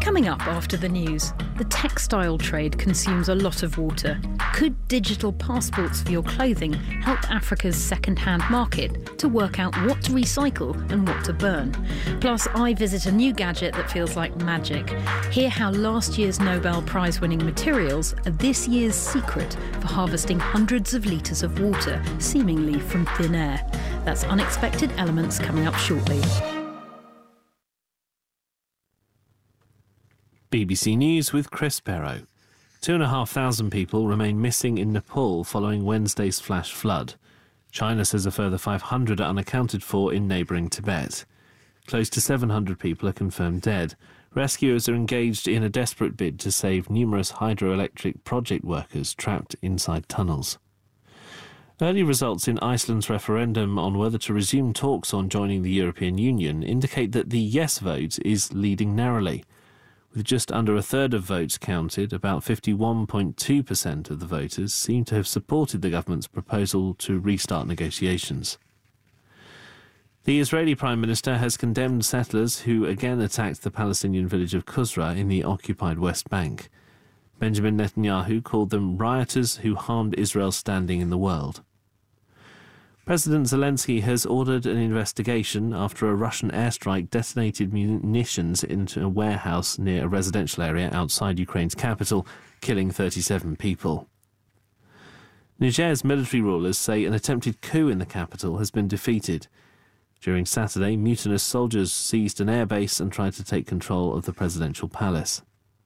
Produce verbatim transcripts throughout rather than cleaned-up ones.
Coming up after the news, the textile trade consumes a lot of water. Could digital passports for your clothing help Africa's second-hand market to work out what to recycle and what to burn? Plus, I visit a new gadget that feels like magic. Hear how last year's Nobel Prize-winning materials are this year's secret for harvesting hundreds of litres of water, seemingly from thin air. That's Unexpected Elements coming up shortly. B B C News with Chris Perrow. Two and a half thousand people remain missing in Nepal following Wednesday's flash flood. China says a further five hundred are unaccounted for in neighbouring Tibet. Close to seven hundred people are confirmed dead. Rescuers are engaged in a desperate bid to save numerous hydroelectric project workers trapped inside tunnels. Early results in Iceland's referendum on whether to resume talks on joining the European Union indicate that the yes vote is leading narrowly. With just under a third of votes counted, about fifty-one point two percent of the voters seem to have supported the government's proposal to restart negotiations. The Israeli Prime Minister has condemned settlers who again attacked the Palestinian village of Qusra in the occupied West Bank. Benjamin Netanyahu called them rioters who harmed Israel's standing in the world. President Zelensky has ordered an investigation after a Russian airstrike detonated munitions into a warehouse near a residential area outside Ukraine's capital, killing thirty-seven people. Niger's military rulers say an attempted coup in the capital has been defeated. During Saturday, mutinous soldiers seized an airbase and tried to take control of the presidential palace.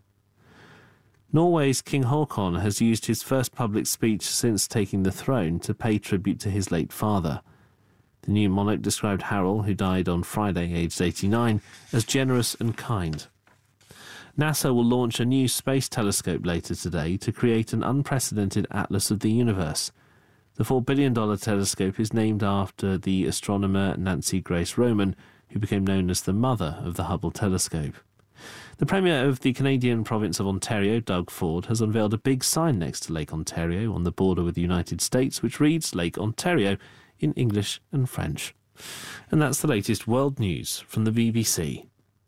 Norway's King Haakon has used his first public speech since taking the throne to pay tribute to his late father. The new monarch described Harald, who died on Friday, aged eighty-nine, as generous and kind. NASA will launch a new space telescope later today to create an unprecedented atlas of the universe. The four billion dollars telescope is named after the astronomer Nancy Grace Roman, who became known as the mother of the Hubble telescope. The Premier of the Canadian province of Ontario, Doug Ford, has unveiled a big sign next to Lake Ontario on the border with the United States, which reads Lake Ontario in English and French. And that's the latest world news from the B B C.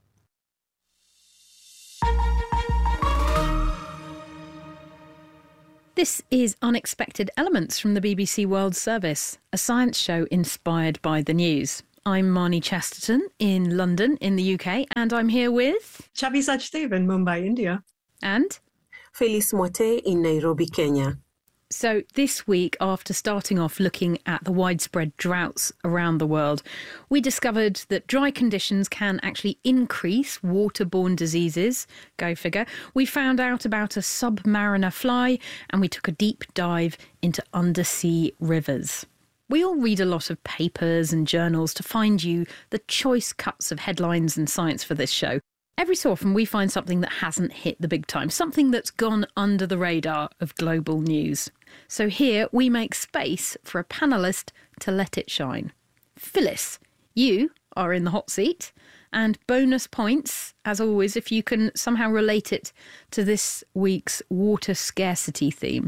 This is Unexpected Elements from the B B C World Service, a science show inspired by the news. I'm Marnie Chesterton in London in the U K, and I'm here with... Chavi Sachdev in Mumbai, India. And? Felice Mote in Nairobi, Kenya. So this week, after starting off looking at the widespread droughts around the world, we discovered that dry conditions can actually increase waterborne diseases. Go figure. We found out about a submariner fly, and we took a deep dive into undersea rivers. We all read a lot of papers and journals to find you the choice cuts of headlines and science for this show. Every so often we find something that hasn't hit the big time, something that's gone under the radar of global news. So here we make space for a panellist to let it shine. Phyllis, you are in the hot seat, and bonus points, as always, if you can somehow relate it to this week's water scarcity theme.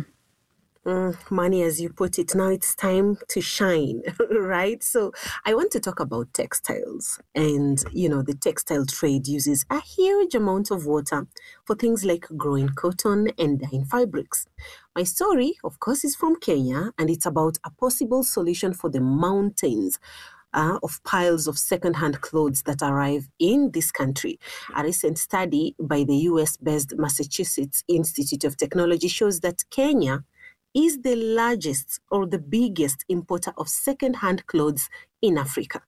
Mm, Money, as you put it, now it's time to shine, right? So I want to talk about textiles. And, you know, the textile trade uses a huge amount of water for things like growing cotton and dyeing fabrics. My story, of course, is from Kenya, and it's about a possible solution for the mountains Uh, of piles of second-hand clothes that arrive in this country. A recent study by the U S-based Massachusetts Institute of Technology shows that Kenya is the largest or the biggest importer of second-hand clothes in Africa.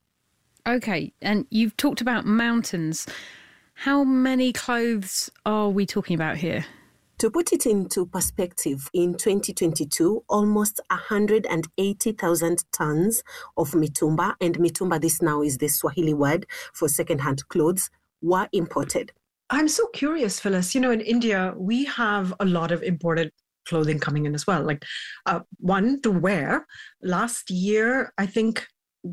OK, and you've talked about mountains. How many clothes are we talking about here? To put it into perspective, in twenty twenty-two, almost one hundred eighty thousand tons of mitumba, and mitumba, this now is the Swahili word for second-hand clothes, were imported. I'm so curious, Phyllis. You know, in India, we have a lot of imported clothing coming in as well. Like uh, one to wear. Last year, I think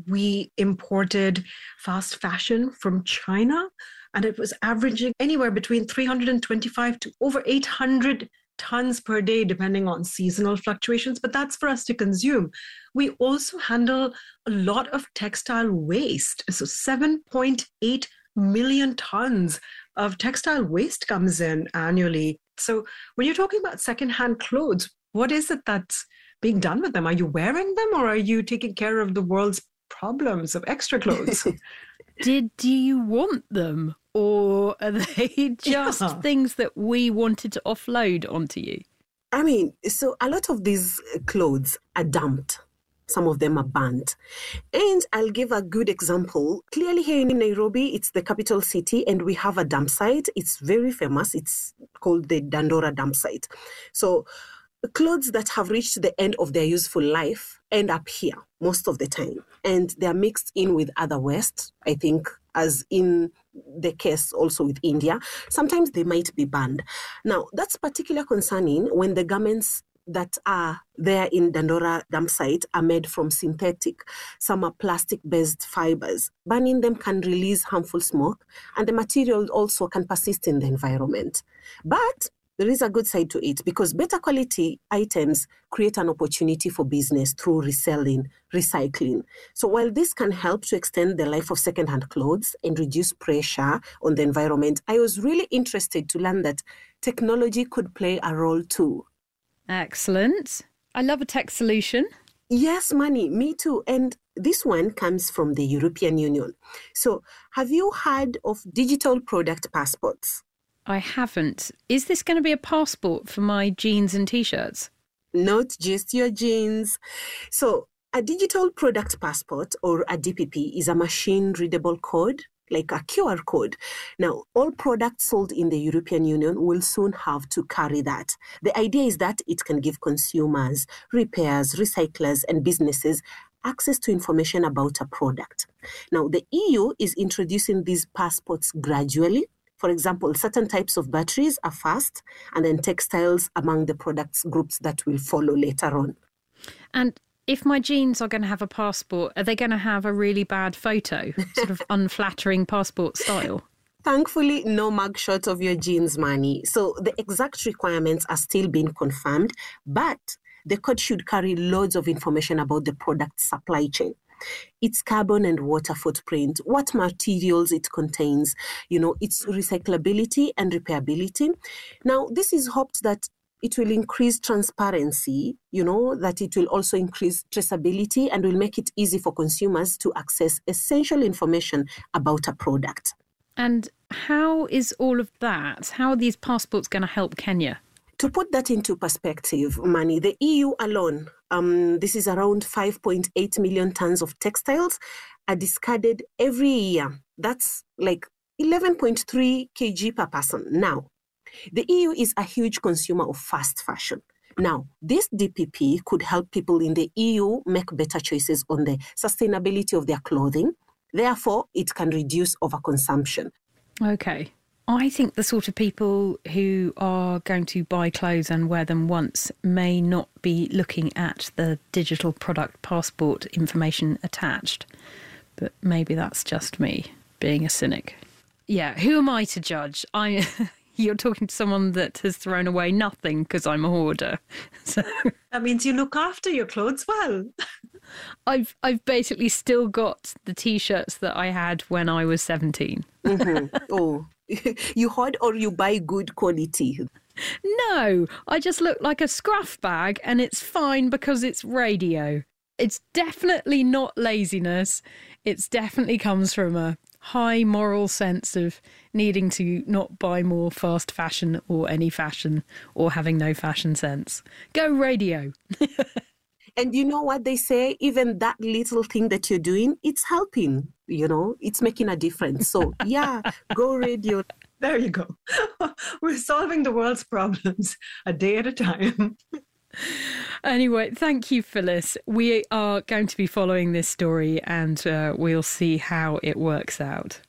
we imported fast fashion from China, and it was averaging anywhere between three hundred twenty-five to over eight hundred tons per day, depending on seasonal fluctuations. But that's for us to consume. We also handle a lot of textile waste. So seven point eight million tons of textile waste comes in annually. So when you're talking about secondhand clothes, what is it that's being done with them? Are you wearing them, or are you taking care of the world's problems of extra clothes? Did do you want them, or are they just Yeah. things that we wanted to offload onto you? I mean, so a lot of these clothes are dumped. Some of them are banned. And I'll give a good example. Clearly here in Nairobi, it's the capital city, and we have a dump site. It's very famous. It's called the Dandora dump site. So clothes that have reached the end of their useful life end up here most of the time. And they're mixed in with other waste, I think, as in the case also with India. Sometimes they might be banned. Now, that's particularly concerning when the garments that are there in Dandora dump site are made from synthetic. Some are plastic-based fibers. Burning them can release harmful smoke, and the material also can persist in the environment. But there is a good side to it, because better quality items create an opportunity for business through reselling, recycling. So while this can help to extend the life of secondhand clothes and reduce pressure on the environment, I was really interested to learn that technology could play a role too. Excellent. I love a tech solution. Yes, Mani, me too. And this one comes from the European Union. So have you heard of digital product passports? I haven't. Is this going to be a passport for my jeans and T-shirts? Not just your jeans. So a digital product passport, or a D P P, is a machine-readable code, like a Q R code. Now, all products sold in the European Union will soon have to carry that. The idea is that it can give consumers, repairs, recyclers, and businesses access to information about a product. Now, the E U is introducing these passports gradually. For example, certain types of batteries are first, and then textiles among the products groups that will follow later on. And if my jeans are going to have a passport, are they going to have a really bad photo, sort of unflattering passport style? Thankfully, no mugshot of your jeans, Mani. So the exact requirements are still being confirmed, but the code should carry loads of information about the product supply chain. Its carbon and water footprint, what materials it contains, you know, its recyclability and repairability. Now, this is hoped that it will increase transparency, you know, that it will also increase traceability and will make it easy for consumers to access essential information about a product. And how is all of that? How are these passports going to help Kenya? To put that into perspective, Mani, the E U alone, um, this is around five point eight million tons of textiles, are discarded every year. That's like eleven point three kilograms per person. Now, the E U is a huge consumer of fast fashion. Now, this D P P could help people in the E U make better choices on the sustainability of their clothing. Therefore, it can reduce overconsumption. Okay. I think the sort of people who are going to buy clothes and wear them once may not be looking at the digital product passport information attached. But maybe that's just me being a cynic. Yeah, who am I to judge? I You're talking to someone that has thrown away nothing because I'm a hoarder. So That means you look after your clothes well. I've I've basically still got the T-shirts that I had when I was seventeen. Mm-hmm. Oh, you hoard or you buy good quality? No, I just look like a scruff bag, and it's fine because it's radio. It's definitely not laziness. It's definitely comes from a high moral sense of needing to not buy more fast fashion or any fashion, or having no fashion sense. Go radio. And you know what they say? Even that little thing that you're doing, it's helping, you know, it's making a difference. So yeah, go radio. There you go. We're solving the world's problems a day at a time. Anyway, thank you, Phyllis. We are going to be following this story, and uh, we'll see how it works out.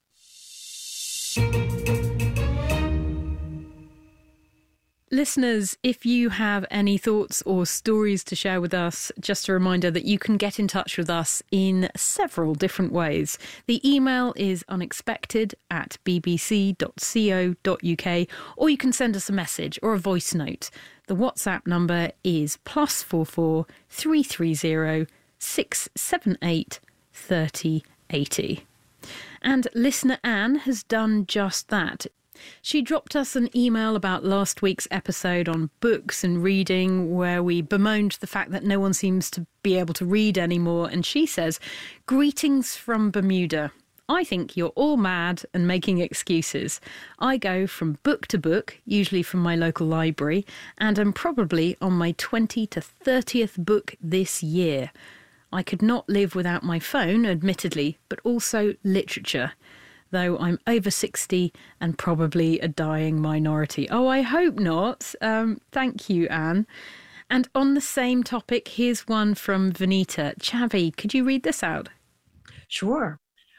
Listeners, if you have any thoughts or stories to share with us, just a reminder that you can get in touch with us in several different ways. The email is unexpected at b b c dot co dot u k, or you can send us a message or a voice note. The WhatsApp number is plus four four three three zero six seven eight thirty eighty. And listener Anne has done just that. She dropped us an email about last week's episode on books and reading, where we bemoaned the fact that no one seems to be able to read anymore. And she says, "Greetings from Bermuda. I think you're all mad and making excuses. I go from book to book, usually from my local library, and am probably on my twentieth to thirtieth book this year. I could not live without my phone, admittedly, but also literature. Though I'm over sixty and probably a dying minority." Oh, I hope not. Um, thank you, Anne. And on the same topic, here's one from Vanita. Chavi, could you read this out? Sure.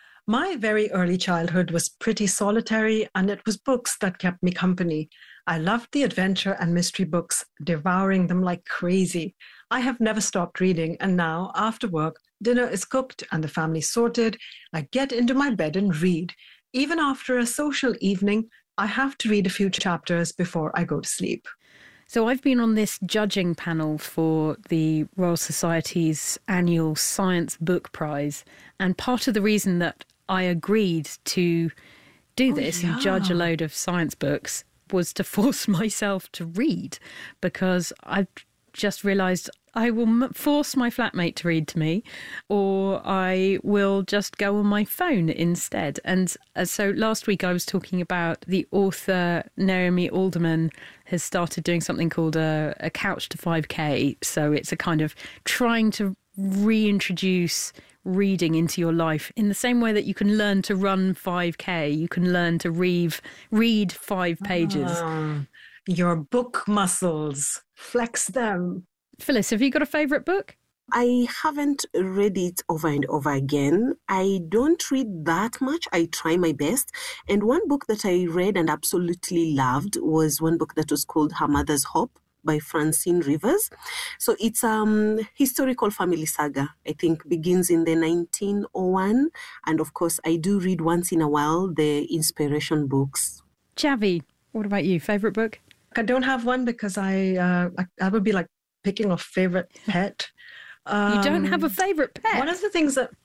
My very early childhood was pretty solitary, and it was books that kept me company. I loved the adventure and mystery books, devouring them like crazy. I have never stopped reading, and now, after work, dinner is cooked and the family sorted. I get into my bed and read. Even after a social evening, I have to read a few chapters before I go to sleep. So I've been on this judging panel for the Royal Society's annual Science Book Prize, and part of the reason that I agreed to do Oh, this yeah. and judge a load of science books was to force myself to read, because I've just realised I will m- force my flatmate to read to me, or I will just go on my phone instead. And uh, so last week I was talking about the author Naomi Alderman has started doing something called a, a Couch to five K. So it's a kind of trying to reintroduce reading into your life in the same way that you can learn to run five K. You can learn to read, read five pages. Ah, your book muscles, flex them. Phyllis, have you got a favourite book? I haven't read it over and over again. I don't read that much. I try my best. And one book that I read and absolutely loved was one book that was called Her Mother's Hope by Francine Rivers. So it's a um, historical family saga, I think begins in the nineteen oh one. And of course, I do read once in a while the inspiration books. Chavi, what about you? Favourite book? I don't have one because I, uh, I, I would be like picking a favorite pet. Um, You don't have a favourite pet? One of the things that,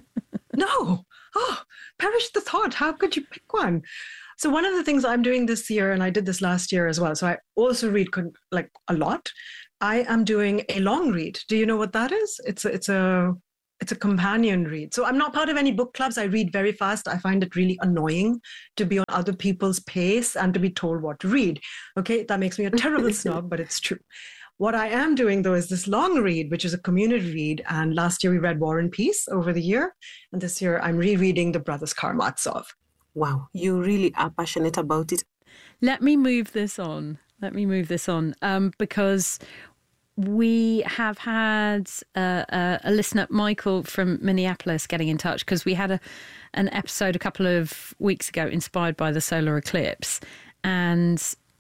no, oh, perish the thought. How could you pick one? So one of the things I'm doing this year, and I did this last year as well, so I also read con- like a lot. I am doing a long read. Do you know what that is? It's a, it's a, it's a companion read. So I'm not part of any book clubs. I read very fast. I find it really annoying to be on other people's pace and to be told what to read. Okay, that makes me a terrible snob, but it's true. What I am doing, though, is this long read, which is a community read. And last year we read War and Peace over the year. And this year I'm rereading The Brothers Karamazov. Wow, you really are passionate about it. Let me move this on. Let me move this on um, because we have had uh, a, a listener, Michael from Minneapolis, getting in touch because we had a, an episode a couple of weeks ago inspired by the solar eclipse. And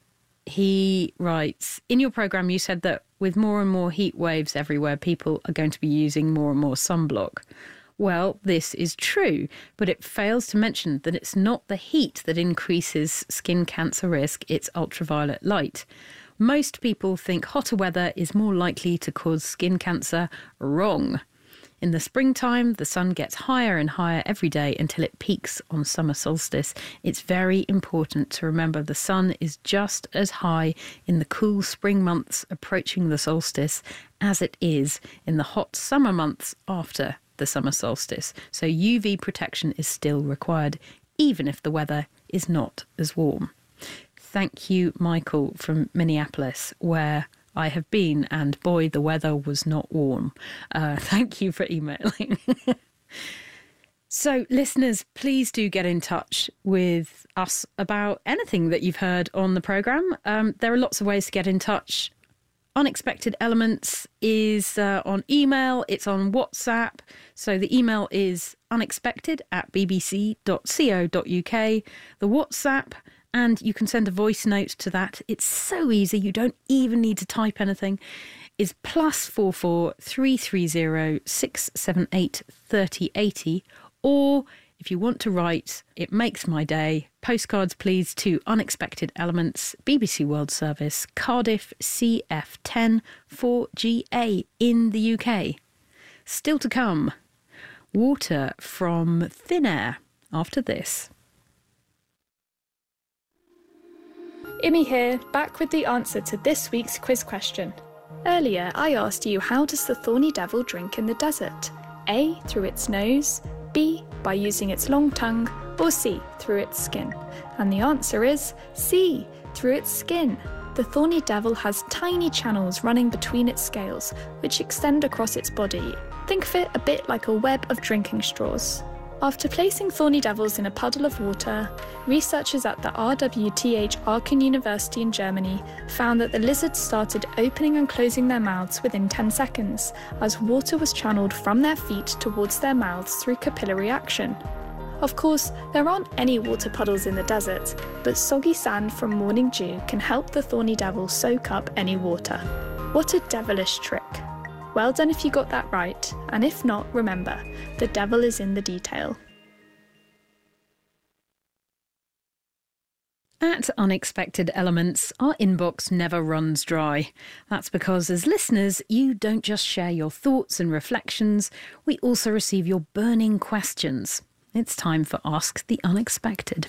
he writes, in your programme, you said that with more and more heat waves everywhere, people are going to be using more and more sunblock. Well, this is true, but it fails to mention that it's not the heat that increases skin cancer risk, it's ultraviolet light. Most people think hotter weather is more likely to cause skin cancer. Wrong. In the springtime, the sun gets higher and higher every day until it peaks on summer solstice. It's very important to remember the sun is just as high in the cool spring months approaching the solstice as it is in the hot summer months after the summer solstice. So U V protection is still required, even if the weather is not as warm. Thank you, Michael from Minneapolis, where I have been, and boy, the weather was not warm. Uh, thank you for emailing. So, listeners, please do get in touch with us about anything that you've heard on the programme. Um, there are lots of ways to get in touch. Unexpected Elements is uh, on email, it's on WhatsApp. So the email is unexpected at b b c dot co dot u k. The WhatsApp, and you can send a voice note to that. It's so easy, you don't even need to type anything, is plus four four three three zero six seven eight thirty eighty. Or if you want to write, it makes my day. Postcards, please, to Unexpected Elements, B B C World Service, Cardiff, C F ten four G A in the U K. Still to come, water from thin air. after this. Imi here, back with the answer to this week's quiz question. Earlier, I asked you, how does the thorny devil drink in the desert? A, through its nose, B, by using its long tongue, or C, through its skin? And the answer is C, through its skin. The thorny devil has tiny channels running between its scales, which extend across its body. Think of it a bit like a web of drinking straws. After placing thorny devils in a puddle of water, researchers at the R W T H Aachen University in Germany found that the lizards started opening and closing their mouths within ten seconds, as water was channeled from their feet towards their mouths through capillary action. Of course, there aren't any water puddles in the desert, but soggy sand from morning dew can help the thorny devil soak up any water. What a devilish trick! Well done if you got that right, and if not, remember, the devil is in the detail. At Unexpected Elements, our inbox never runs dry. That's because as listeners, you don't just share your thoughts and reflections, we also receive your burning questions. It's time for Ask the Unexpected.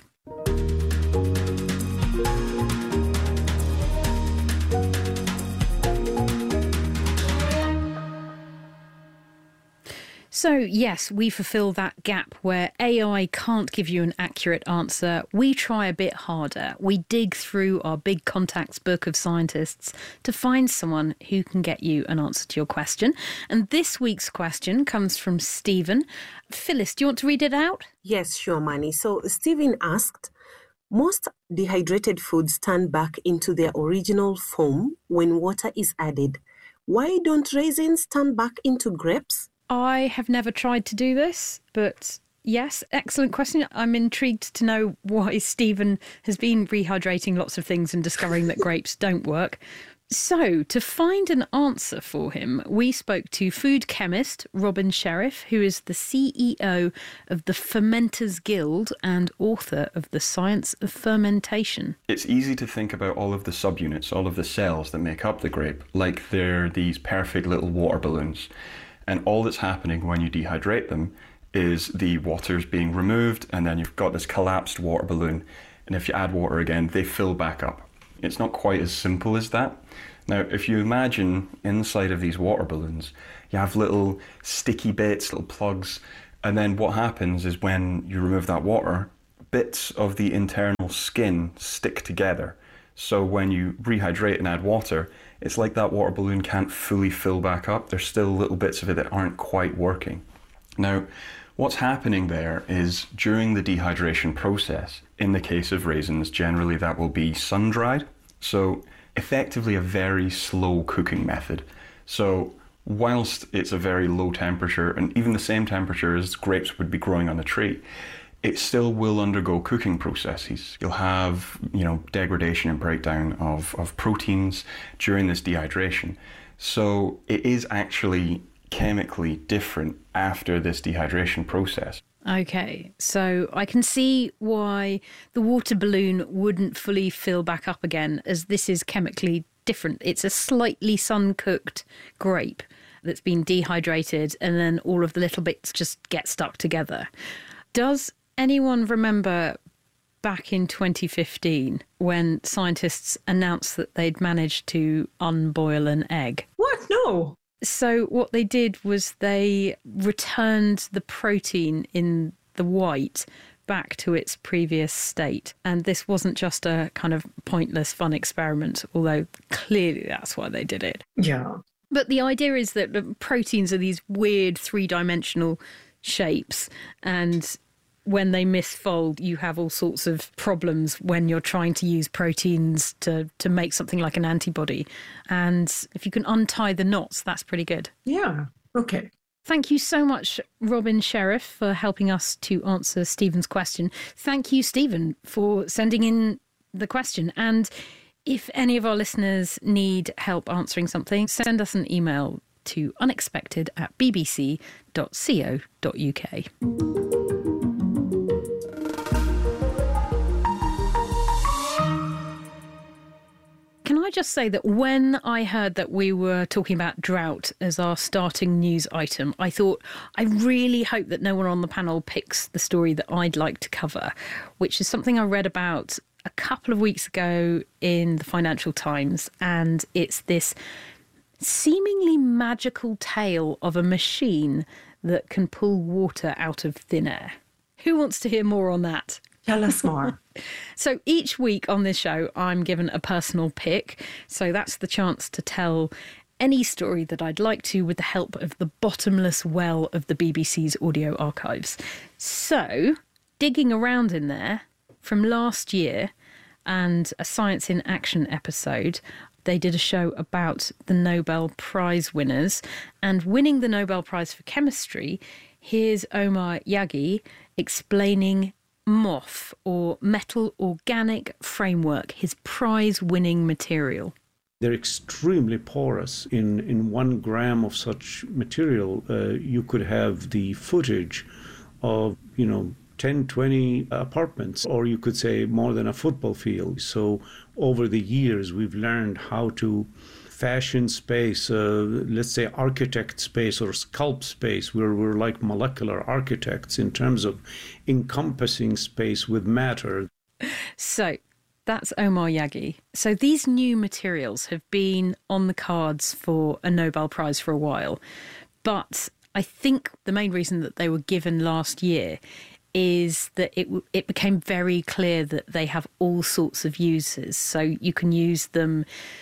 So, yes, we fulfil that gap where A I can't give you an accurate answer. We try a bit harder. We dig through our big contacts book of scientists to find someone who can get you an answer to your question. And this week's question comes from Stephen. Phyllis, do you want to read it out? Yes, sure, Manny. So, Stephen asked, most dehydrated foods turn back into their original form when water is added. Why don't raisins turn back into grapes? I have never tried to do this, but yes, excellent question. I'm intrigued to know why Stephen has been rehydrating lots of things and discovering that grapes don't work. So, to find an answer for him, we spoke to food chemist Robin Sherriff, who is the C E O of the Fermenters Guild and author of The Science of Fermentation. It's easy to think about all of the subunits, all of the cells that make up the grape, like they're these perfect little water balloons. And all that's happening when you dehydrate them is the water's being removed, and then you've got this collapsed water balloon. And if you add water again, they fill back up. It's not quite as simple as that. Now, if you imagine inside of these water balloons, you have little sticky bits, little plugs, and then what happens is when you remove that water, bits of the internal skin stick together. So when you rehydrate and add water, it's like that water balloon can't fully fill back up. There's still little bits of it that aren't quite working. Now, what's happening there is during the dehydration process, in the case of raisins, generally that will be sun-dried. So effectively a very slow cooking method. So whilst it's a very low temperature, and even the same temperature as grapes would be growing on a tree, it still will undergo cooking processes. You'll have, you know, degradation and breakdown of, of proteins during this dehydration. So it is actually chemically different after this dehydration process. Okay, so I can see why the water balloon wouldn't fully fill back up again, as this is chemically different. It's a slightly sun-cooked grape that's been dehydrated, and then all of the little bits just get stuck together. Does anyone remember back in twenty fifteen when scientists announced that they'd managed to unboil an egg? What? No. So what they did was they returned the protein in the white back to its previous state. And this wasn't just a kind of pointless fun experiment, although clearly that's why they did it. Yeah. But the idea is that the proteins are these weird three-dimensional shapes, and when they misfold, you have all sorts of problems when you're trying to use proteins to, to make something like an antibody. And if you can untie the knots, that's pretty good. Yeah. Okay. Thank you so much, Robin Sherriff, for helping us to answer Stephen's question. Thank you, Stephen, for sending in the question. And if any of our listeners need help answering something, send us an email to unexpected at b b c dot co dot u k. Can I just say that when I heard that we were talking about drought as our starting news item, I thought, I really hope that no one on the panel picks the story that I'd like to cover, which is something I read about a couple of weeks ago in the Financial Times. And it's this seemingly magical tale of a machine that can pull water out of thin air. Who wants to hear more on that? Tell us more. So each week on this show, I'm given a personal pick. So that's the chance to tell any story that I'd like to with the help of the bottomless well of the B B C's audio archives. So, digging around in there, from last year and a Science in Action episode, they did a show about the Nobel Prize winners. And winning the Nobel Prize for Chemistry, here's Omar Yaghi explaining M O F, or Metal Organic Framework, his prize-winning material. They're extremely porous. In, in one gram of such material, uh, you could have the footage of, you know, ten, twenty apartments, or you could say more than a football field. So over the years, we've learned how to fashion space, uh, let's say architect space or sculpt space, where we're like molecular architects in terms of encompassing space with matter. So that's Omar Yaghi. So these new materials have been on the cards for a Nobel Prize for a while. But I think the main reason that they were given last year is that it it became very clear that they have all sorts of uses. So you can use them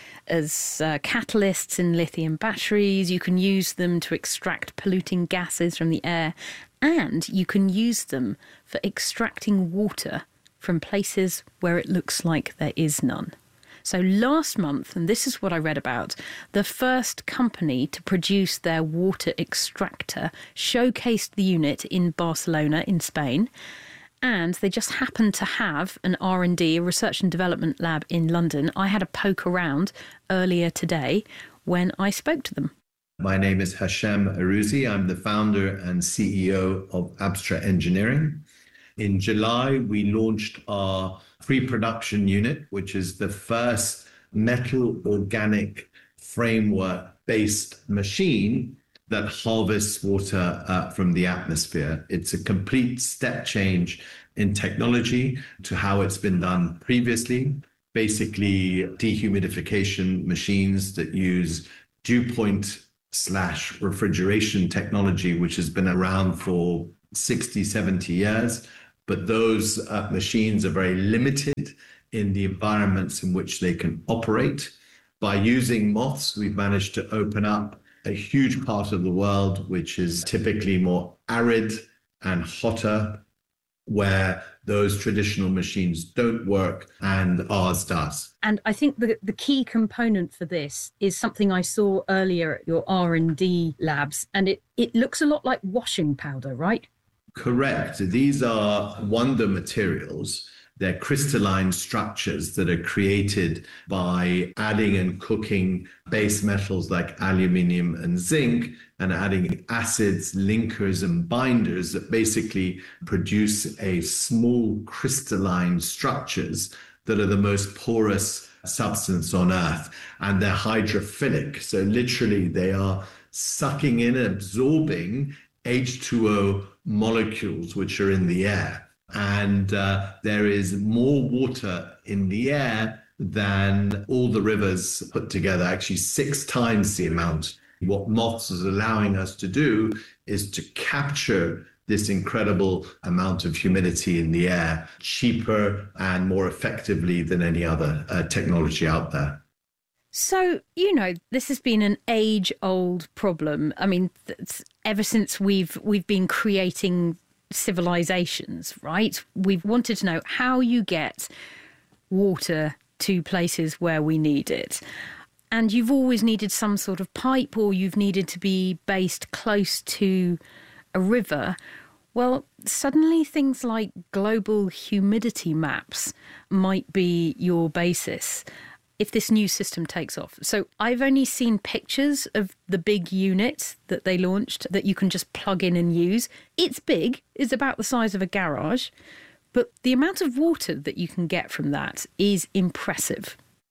as uh, catalysts in lithium batteries, you can use them to extract polluting gases from the air, and you can use them for extracting water from places where it looks like there is none. So last month, and this is what I read about, the first company to produce their water extractor showcased the unit in Barcelona in Spain. And they just happened to have an R and D, a research and development lab in London. I had a poke around earlier today when I spoke to them. My name is Hashem Arouzi. I'm the founder and C E O of Abstra Engineering. In July, we launched our pre-production unit, which is the first metal organic framework-based machine that harvests water uh, from the atmosphere. It's a complete step change in technology to how it's been done previously. Basically, dehumidification machines that use dew point slash refrigeration technology, which has been around for sixty, seventy years. But those uh, machines are very limited in the environments in which they can operate. By using M O Fs, we've managed to open up a huge part of the world, which is typically more arid and hotter, where those traditional machines don't work and ours does. And I think the, the key component for this is something I saw earlier at your R and D labs, and it, it looks a lot like washing powder, right? Correct. These are wonder materials. They're crystalline structures that are created by adding and cooking base metals like aluminium and zinc and adding acids, linkers, and binders that basically produce a small crystalline structures that are the most porous substance on Earth. And they're hydrophilic. So literally they are sucking in and absorbing H two O molecules which are in the air. And uh, there is more water in the air than all the rivers put together, actually six times the amount. What M O Fs is allowing us to do is to capture this incredible amount of humidity in the air cheaper and more effectively than any other uh, technology out there. So, you know, this has been an age-old problem. I mean, ever since we've we've been creating civilizations, right? We've wanted to know how you get water to places where we need it. And you've always needed some sort of pipe, or you've needed to be based close to a river. Well, suddenly things like global humidity maps might be your basis if this new system takes off. So I've only seen pictures of the big unit that they launched that you can just plug in and use. It's big, it's about the size of a garage, but the amount of water that you can get from that is impressive.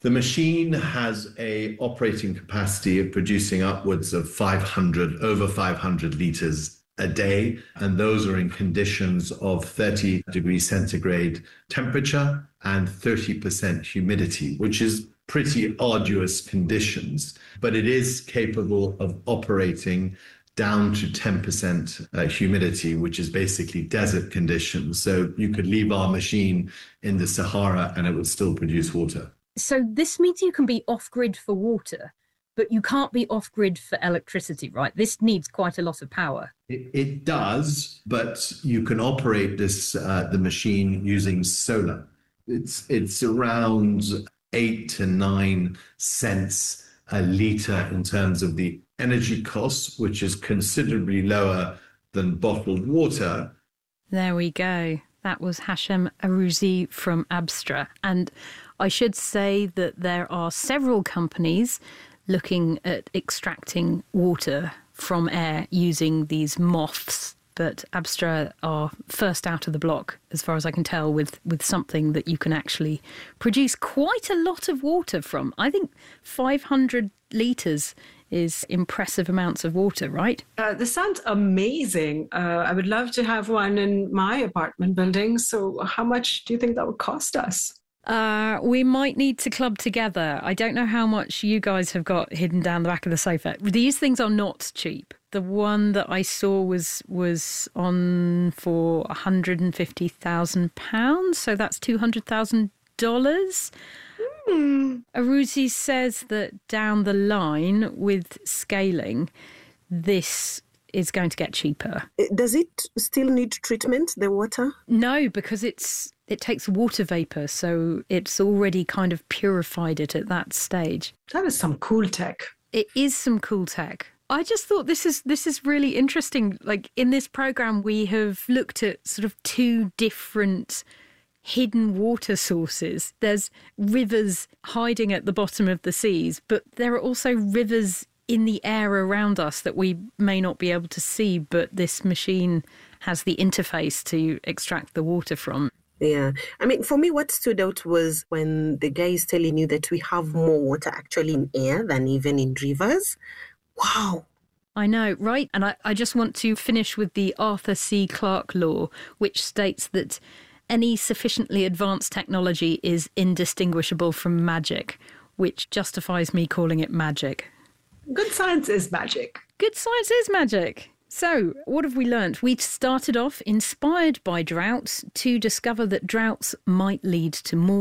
The machine has a operating capacity of producing upwards of five hundred, over five hundred litres a day, and those are in conditions of thirty degrees centigrade temperature and thirty percent humidity, which is pretty arduous conditions, but it is capable of operating down to ten percent uh, humidity, which is basically desert conditions. So you could leave our machine in the Sahara and it would still produce water. So this means you can be off-grid for water, but you can't be off-grid for electricity, right? This needs quite a lot of power. It, it does, but you can operate this uh, the machine using solar. It's it's around eight to nine cents a litre in terms of the energy costs, which is considerably lower than bottled water. There we go. That was Hashem Arouzi from Abstra. And I should say that there are several companies looking at extracting water from air using these moths. But Abstra are first out of the block, as far as I can tell, with, with something that you can actually produce quite a lot of water from. I think five hundred litres is impressive amounts of water, right? Uh, this sounds amazing. Uh, I would love to have one in my apartment building. So how much do you think that would cost us? Uh, we might need to club together. I don't know how much you guys have got hidden down the back of the sofa. These things are not cheap. The one that I saw was was on for one hundred fifty thousand pounds, so that's two hundred thousand dollars. Mm. Arouzi says that down the line with scaling, this is going to get cheaper. Does it still need treatment, the water? No, because it's it takes water vapour, so it's already kind of purified it at that stage. That is some cool tech. It is some cool tech. I just thought this is this is really interesting. Like in this programme, we have looked at sort of two different hidden water sources. There's rivers hiding at the bottom of the seas, but there are also rivers in the air around us that we may not be able to see, but this machine has the interface to extract the water from. Yeah. I mean, for me, what stood out was when the guy is telling you that we have more water actually in air than even in rivers. Wow. I know, right? And I, I just want to finish with the Arthur C. Clarke law, which states that any sufficiently advanced technology is indistinguishable from magic, which justifies me calling it magic. Good science is magic. Good science is magic. So, what have we learnt? We started off inspired by droughts to discover that droughts might lead to more